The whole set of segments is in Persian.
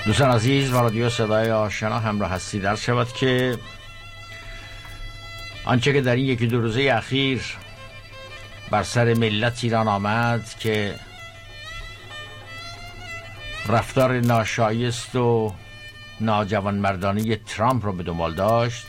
دوستان عزیز و رادیو صدای آشنا همراه هستید. عرض شود که آنچه که در این یکی دو روزه اخیر بر سر ملت ایران آمد که رفتار ناشایست و ناجوانمردانه ترامپ رو به دنبال داشت،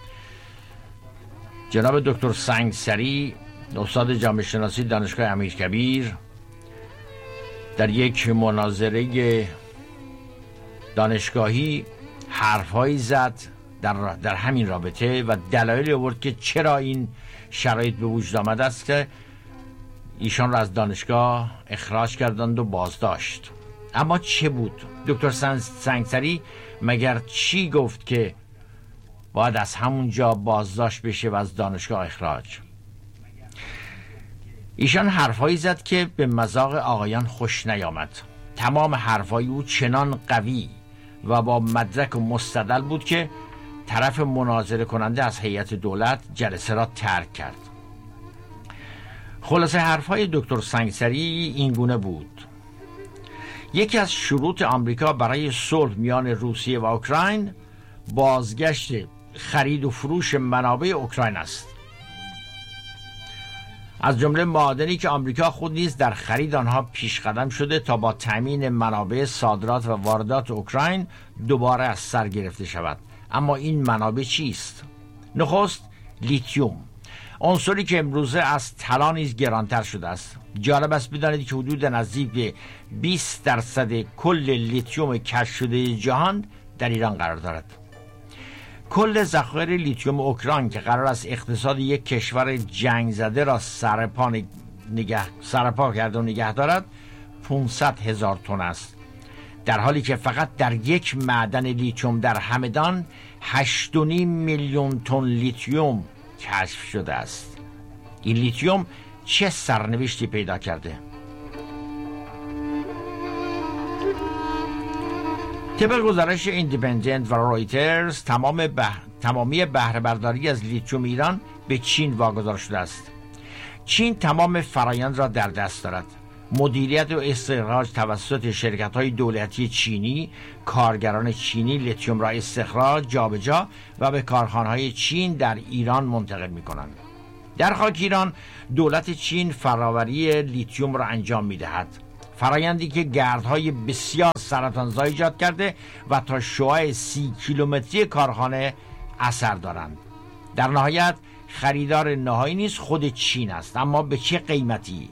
جناب دکتر سنگسری استاد جامعه شناسی دانشگاه امیرکبیر در یک مناظره دانشگاهی حرفهایی زد در همین رابطه و دلایلی آورد که چرا این شرایط به وجود آمده است که ایشان را از دانشگاه اخراج کردند و بازداشت. اما چه بود؟ دکتر سنگسری مگر چی گفت که باید از همونجا بازداشت بشه و از دانشگاه اخراج؟ ایشان حرفهایی زد که به مذاق آقایان خوش نیامد. تمام حرفهای او چنان قوی و با مدرک و مستدل بود که طرف مناظره کننده از هیئت دولت جلسه را ترک کرد. خلاصه حرفهای دکتر سنگسری این گونه بود: یکی از شروط آمریکا برای صلح میان روسیه و اوکراین بازگشت خرید و فروش منابع اوکراین است، از جمله معادنی که آمریکا خود نیز در خرید آنها پیش قدم شده تا با تامین منابع صادرات و واردات اوکراین دوباره از سر گرفته شود. اما این منابع چیست؟ نخست لیتیوم، عنصری که امروزه از طلا نیز گرانتر شده است. جالب است بدانید که حدود نزدیک به 20% کل لیتیوم کشف شده جهان در ایران قرار دارد. کل ذخایر لیتیوم اوکراین که قرار است اقتصاد یک کشور جنگ زده را سرپا کرده و نگه دارد 500,000 تن است، در حالی که فقط در یک معدن لیتیوم در همدان 8.5 میلیون تن لیتیوم کشف شده است. این لیتیوم چه سرنوشتی پیدا کرده؟ طبق گزارش ایندیپندنت و رایترز تمامی بهره برداری از لیتیوم ایران به چین واگذار شده است. چین تمام فرایند را در دست دارد. مدیریت و استخراج توسط شرکت‌های دولتی چینی، کارگران چینی لیتیوم را استخراج، جابجا و به کارخانه‌های چین در ایران منتقل می‌کنند. در خاک ایران دولت چین فراوری لیتیوم را انجام می‌دهد، فرایندی که گردهای بسیار سرطانزا ایجاد کرده و تا شعاع 30 کیلومتری کارخانه اثر دارند. در نهایت خریدار نهایی نیز خود چین است، اما به چه قیمتی؟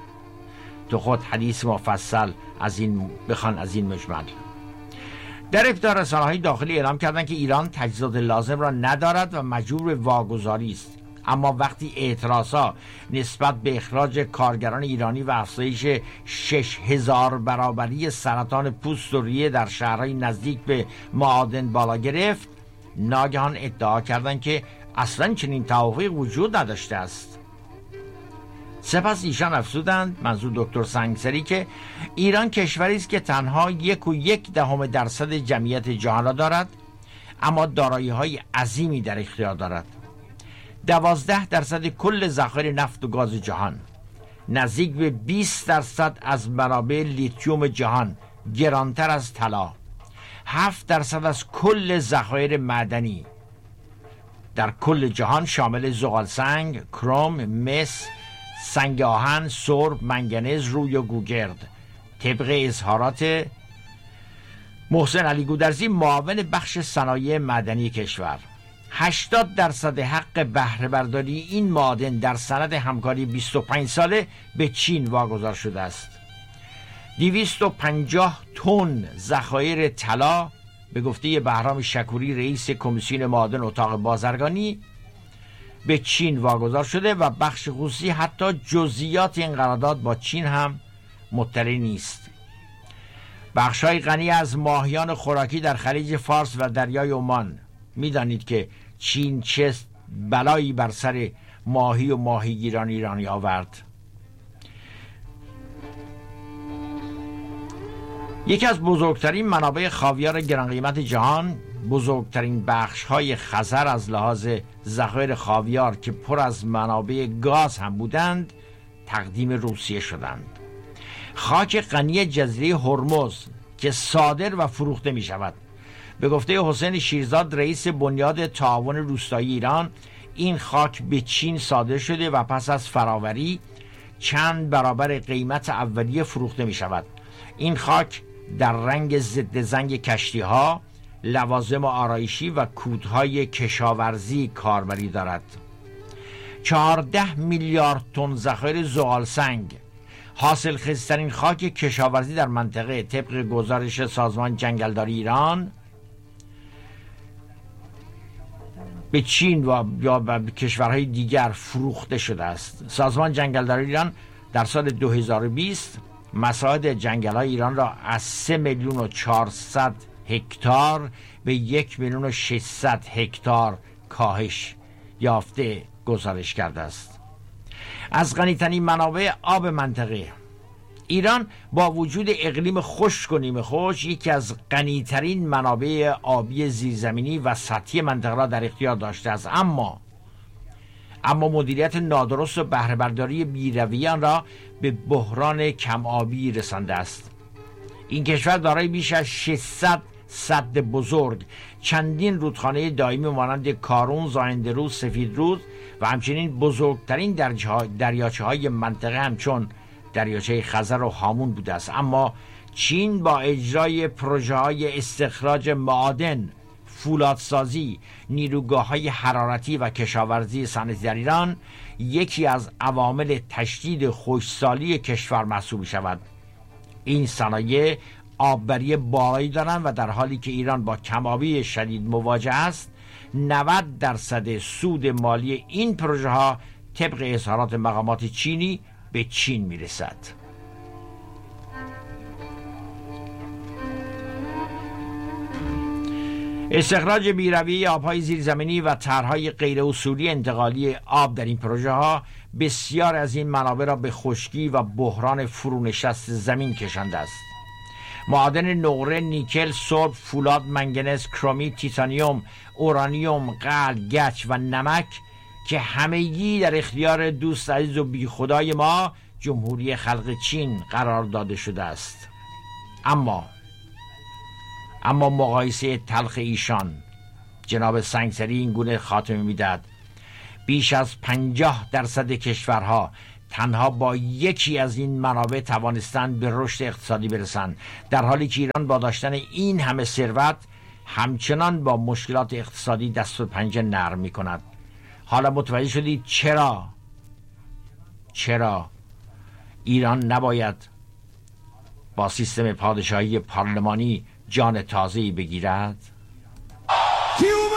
تو خود حدیث مفصل از این مجمل. در ابتدا رسانه‌های داخلی اعلام کردند که ایران تجهیزات لازم را ندارد و مجبور به واگذاری است. اما وقتی اعتراضها نسبت به اخراج کارگران ایرانی و افزایش 6,000 برابری سرطان پوست و ریه در شهرهای نزدیک به معادن بالا گرفت، ناگهان ادعا کردند که اصلا چنین توافقی وجود نداشته است. سپس ایشان افزودند، منظور دکتر سنگسری، که ایران کشوری است که تنها 1.1% جمعیت جهان را دارد، اما دارایی‌های عظیمی در اختیار دارد. 12% کل ذخایر نفت و گاز جهان، نزدیک به 20% از منابع لیتیوم جهان گرانتر از طلا، 7% از کل ذخایر معدنی در کل جهان شامل زغال سنگ، کروم، مس، سنگ آهن، سرب، منگنز، روی و گوگرد. طبق اظهارات محسن علی گودرزی، معاون بخش صنایع معدنی کشور، 80% حق بهره برداری این معادن در سند همکاری 25 ساله به چین واگذار شده است. 250 تن ذخایر طلا به گفته بهرام شکوری، رئیس کمیسیون معادن اتاق بازرگانی، به چین واگذار شده و بخش خصوصی حتی جزئیات این قرارداد با چین هم مطلع نیست. بخش‌های غنی از ماهیان خوراکی در خلیج فارس و دریای عمان، می‌دانید که چین چه بلایی بر سر ماهی و ماهیگیران ایرانی آورد. یکی از بزرگترین منابع خاویار گران قیمت جهان، بزرگترین بخش‌های خزر از لحاظ ذخایر خاویار که پر از منابع گاز هم بودند، تقدیم روسیه شدند. خاک غنی جزیره هرمز که صادر و فروخته می شود. به گفته حسین شیرزاد رئیس بنیاد تعاون روستایی ایران، این خاک به چین صادر شده و پس از فراوری چند برابر قیمت اولیه فروخته می شود. این خاک در رنگ ضد زنگ کشتی ها، لوازم آرایشی و کودهای کشاورزی کاربری دارد. 14 میلیارد تن ذخایر زغال سنگ، حاصل خیزترین خاک کشاورزی در منطقه، طبق گزارش سازمان جنگلداری ایران به چین و یا به کشورهای دیگر فروخته شده است. سازمان جنگلداری ایران در سال 2020 مساحت جنگل‌های ایران را از 3,400,000 هکتار به 1,600,000 هکتار کاهش یافته گزارش کرده است. از غنی‌ترین منابع آب منطقه، ایران با وجود اقلیم خشک و نیمه خشک یکی از غنی‌ترین منابع آبی زیرزمینی و سطحی منطقه را در اختیار داشته است، اما مدیریت نادرست و بهره‌برداری بی‌رویه آن را به بحران کم آبی رسانده است. این کشور دارای بیش از 600 سد بزرگ، چندین رودخانه دائمی مانند کارون، زاینده‌رود، سفیدرود و همچنین بزرگترین دریاچه‌های منطقه همچون دریاچه خزر و هامون بوده است. اما چین با اجرای پروژه‌های استخراج معادن، فولادسازی، نیروگاه‌های حرارتی و کشاورزی صنعتی در ایران یکی از عوامل تشدید خشکسالی کشور محسوب شود. این صنایع آببری بالایی دارند و در حالی که ایران با کم‌آبی شدید مواجه است، 90% سود مالی این پروژه ها طبق اظهارات مقامات چینی به چین میرسد. استخراج بی‌رویه آب‌های زیرزمینی و طرح‌های غیر اصولی انتقالی آب در این پروژه ها بسیار از این منابع را به خشکی و بحران فرونشست زمین کشانده است. معادن نقره، نیکل، سرب، فولاد، منگنز، کرومی، تیتانیوم، اورانیوم، قل، گچ و نمک که همگی در اختیار دوست عزیز و بیخدای ما جمهوری خلق چین قرار داده شده است. اما مقایسه تلخ ایشان جناب سنگسری این گونه خاتمه میدهد: بیش از 50% کشورها تنها با یکی از این منابع توانستند به رشد اقتصادی برسند، در حالی که ایران با داشتن این همه ثروت همچنان با مشکلات اقتصادی دست و پنجه نرم می کند. حالا متوجه شدید چرا ایران نباید با سیستم پادشاهی پارلمانی جان تازه‌ای بگیرد؟